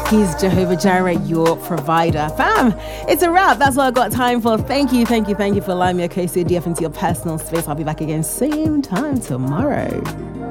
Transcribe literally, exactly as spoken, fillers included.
He's Jehovah Jireh, your provider. Fam, it's a wrap. That's what I've got time for. Thank you, thank you, thank you for allowing me to K C D F into your personal space. I'll be back again same time tomorrow.